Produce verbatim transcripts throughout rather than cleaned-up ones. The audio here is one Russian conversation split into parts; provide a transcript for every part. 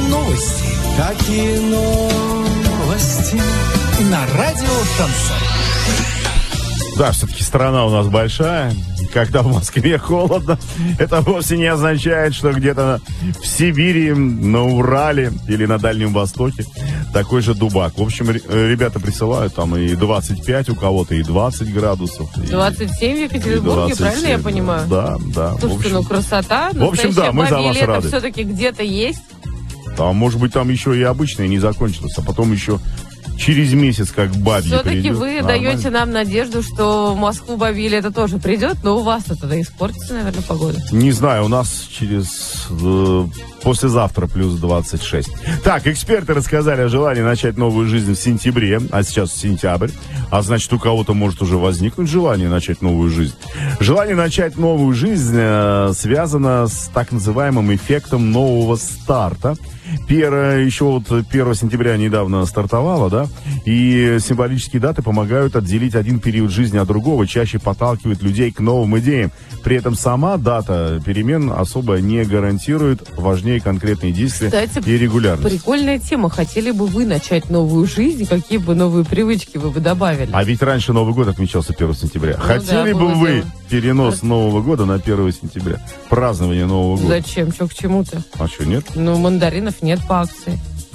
новости? Какие новости? На радио Шансон. Да, все-таки страна у нас большая. Когда в Москве холодно, это вовсе не означает, что где-то в Сибири, на Урале или на Дальнем Востоке такой же дубак. В общем, ребята присылают там и двадцать пять у кого-то, и двадцать градусов. двадцать семь в Екатеринбурге, правильно я понимаю? Да, да. Слушайте, общем, ну красота. В общем, да, мы за вас лето рады. Все-таки где-то есть. А может быть, там еще и обычное не закончилось, а потом еще через месяц, как бабье Все-таки придет. вы Нормально. даете нам надежду, что в Москву бабье лето тоже придет, но у вас-то тогда испортится, наверное, погода. Не знаю, у нас через... Э, послезавтра плюс двадцать шесть. Так, эксперты рассказали о желании начать новую жизнь в сентябре, а сейчас сентябрь, а значит, у кого-то может уже возникнуть желание начать новую жизнь. Желание начать новую жизнь э, связано с так называемым эффектом нового старта. Первое, еще вот первого сентября недавно стартовало, да, и символические даты помогают отделить один период жизни от другого, чаще подталкивают людей к новым идеям. При этом сама дата перемен особо не гарантирует, важнее конкретные действия. Кстати, и регулярность. Прикольная тема. Хотели бы вы начать новую жизнь, какие бы новые привычки вы бы добавили? А ведь раньше Новый год отмечался первого сентября. Ну, Хотели да, бы вы дело. перенос Нового года на первого сентября? Празднование Нового года. Зачем? Что к чему-то? А что, нет? Ну, мандаринов нет по акции.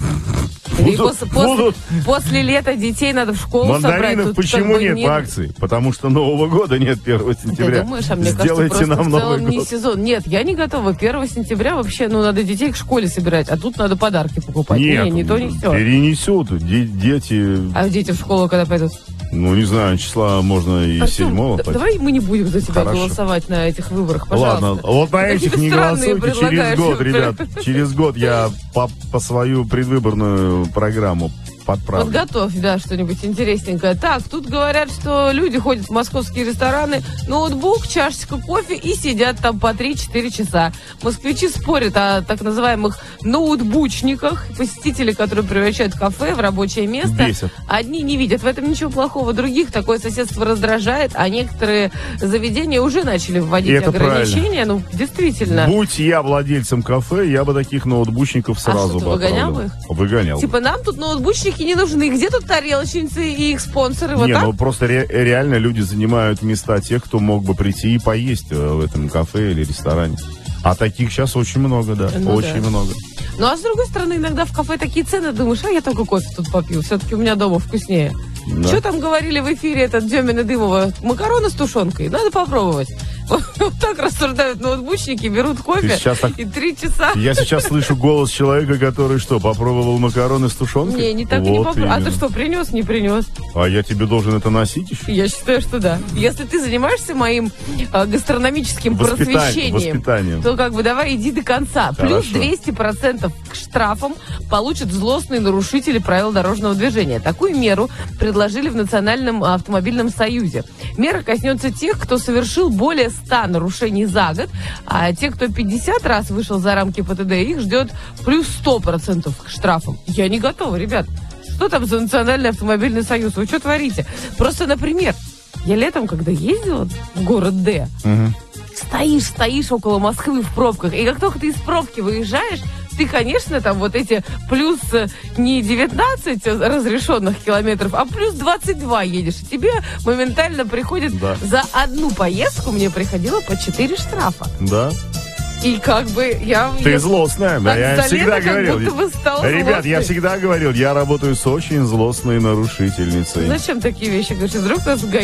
И после, после, после лета детей надо в школу Мандаринов собрать. Тут почему как бы нет нет по акции? Потому что Нового года нет первого сентября. Ты думаешь, а мне Сделайте кажется, просто нам в Новый целом не год. сезон. Нет, я не готова. первого сентября вообще, ну, надо детей к школе собирать, а тут надо подарки покупать. Нет, не, не то, не все. перенесут. Де- дети, А дети в школу когда пойдут? ну, не знаю, числа можно и Артем, седьмого. д- пойти. давай мы не будем за тебя Хорошо. голосовать на этих выборах, пожалуйста. Ладно, вот на Ты этих не какие-то странные голосуйте. Через предлагаешь. год, ребят, через год я по, по свою предвыборную программу подправлю. Подготовь, да, что-нибудь интересненькое. Так, тут говорят, что люди ходят в московские рестораны, ноутбук, чашечка кофе и сидят там по три-четыре часа. Москвичи спорят о так называемых ноутбучниках, посетители, которые превращают кафе в рабочее место. Бесят. Одни не видят в этом ничего плохого, других такое соседство раздражает, а некоторые заведения уже начали вводить Это ограничения. Ну, действительно. Будь я владельцем кафе, я бы таких ноутбучников сразу что, ты бы выгонял отправлял. бы их? Выгонял. Типа нам тут ноутбучники не нужны. Где тут тарелочницы и их спонсоры? Вот Не, так? ну просто ре- реально люди занимают места тех, кто мог бы прийти и поесть э, в этом кафе или ресторане. А таких сейчас очень много, да. Ну очень да. много. Ну, а с другой стороны, иногда в кафе такие цены, думаешь, а я только кофе тут попил. Все-таки у меня дома вкуснее. Да. Что там говорили в эфире этот Демин и Дымова? Макароны с тушенкой? Надо попробовать. Вот, вот так рассуждают ноутбучники, берут кофе Ты сейчас так- и три часа... Я сейчас слышу голос человека, который что, попробовал макароны с тушенкой? Не, не так и не Вот попробовал. А ты именно. что, принес, не принес? А я тебе должен это носить еще? Я считаю, что да. Если ты занимаешься моим э, гастрономическим Воспитание- просвещением, воспитанием. то как бы давай иди до конца. Плюс Хорошо. двести процентов к штрафам получат злостные нарушители правил дорожного движения. Такую меру предложили в Национальном автомобильном союзе. Мера коснется тех, кто совершил более ста нарушений за год, а те, кто пятьдесят раз вышел за рамки ПТД, их ждет плюс сто процентов к штрафам. Я не готова, ребят. Что там за Национальный автомобильный союз? Вы что творите? Просто, например, я летом, когда ездила в город Д, Угу. стоишь, стоишь около Москвы в пробках, и как только ты из пробки выезжаешь, ты, конечно, там вот эти плюс э, не девятнадцать разрешенных километров, а плюс двадцать два едешь. И тебе моментально приходит Да. за одну поездку, мне приходило по четыре штрафа. Да? И как бы я... Ты я- злостная, да, так я за всегда лето как говорил. будто бы стала Ребят, я злостной. всегда говорил, я работаю с очень злостной нарушительницей. Зачем такие вещи говоришь? Вдруг нас